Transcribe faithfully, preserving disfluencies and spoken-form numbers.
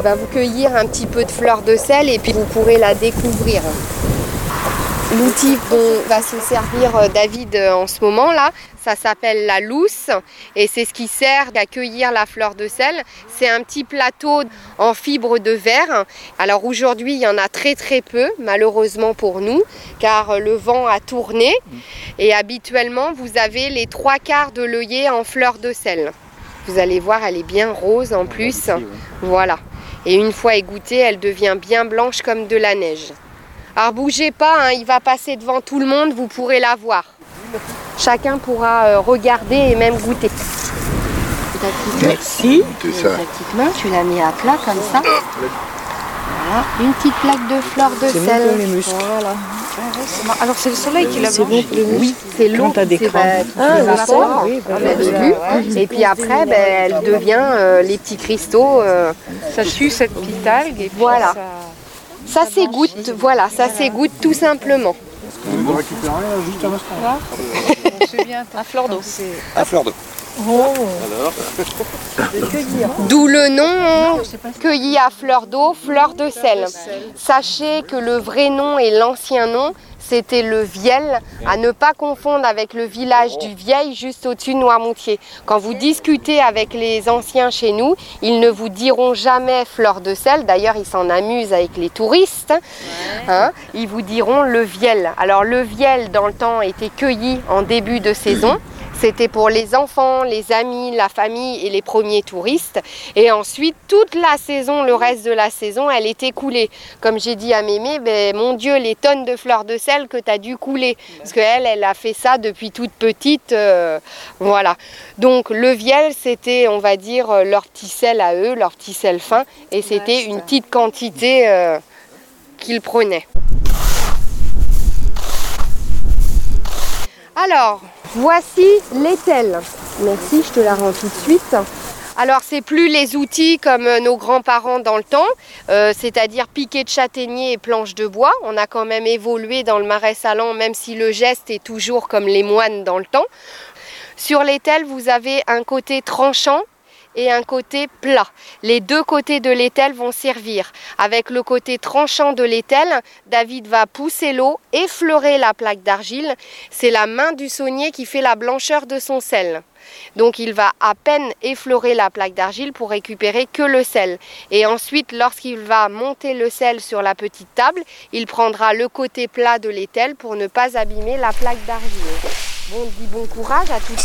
va vous cueillir un petit peu de fleur de sel et puis vous pourrez la découvrir. L'outil dont va se servir David en ce moment là, ça s'appelle la lousse et c'est ce qui sert à cueillir la fleur de sel. C'est un petit plateau en fibre de verre. Alors aujourd'hui il y en a très très peu malheureusement pour nous car le vent a tourné et habituellement vous avez les trois quarts de l'œillet en fleur de sel. Vous allez voir, elle est bien rose en plus. Voilà. Et une fois égouttée, elle devient bien blanche comme de la neige. Alors bougez pas, hein, il va passer devant tout le monde, vous pourrez la voir. Chacun pourra euh, regarder et même goûter. Merci. Ta petite main, tu la mets à plat comme ça. Voilà, une petite plaque de fleur de sel. C'est bon pour les muscles. Voilà. Alors c'est le soleil qui l'a C'est bon pour les muscles. Oui, c'est l'eau. Quand t'as des crans. Ah, le vapeur, oui, bah, on a vu. Et puis après, ben, elle devient euh, les petits cristaux. Euh, Ça sue cette petite algue et puis Voilà. ça... ça s'égoutte, voilà, ça s'égoutte tout simplement. Vous récupérez juste un instant. On se souvient à fleur d'eau. À fleur d'eau. Oh. D'où le nom, cueilli à fleur d'eau, fleur de sel. Sachez que le vrai nom et l'ancien nom, c'était le Viel, à ne pas confondre avec le village du Vieil, juste au-dessus de Noirmoutier. Quand vous discutez avec les anciens chez nous, ils ne vous diront jamais fleur de sel. D'ailleurs, ils s'en amusent avec les touristes. Hein, ils vous diront le Viel. Alors, le Viel, dans le temps, était cueilli en début de saison. C'était pour les enfants, les amis, la famille et les premiers touristes. Et ensuite, toute la saison, le reste de la saison, elle était coulée. Comme j'ai dit à Mémé, ben, mon Dieu, les tonnes de fleurs de sel que tu as dû couler. Parce qu'elle, elle a fait ça depuis toute petite. Euh, voilà. Donc, le Viel, c'était, on va dire, leur petit sel à eux, leur petit sel fin. Et c'était une petite quantité euh, qu'ils prenaient. Alors, voici l'étel. Merci, je te la rends tout de suite. Alors, c'est plus les outils comme nos grands-parents dans le temps, euh, c'est-à-dire piquet de châtaignier et planches de bois. On a quand même évolué dans le Marais Sallant, même si le geste est toujours comme les moines dans le temps. Sur l'étel, vous avez un côté tranchant et un côté plat. Les deux côtés de l'étel vont servir. Avec le côté tranchant de l'étel, David va pousser l'eau, effleurer la plaque d'argile. C'est la main du saunier qui fait la blancheur de son sel. Donc il va à peine effleurer la plaque d'argile pour récupérer que le sel. Et ensuite, lorsqu'il va monter le sel sur la petite table, il prendra le côté plat de l'étel pour ne pas abîmer la plaque d'argile. Bon, on dit bon courage à tous.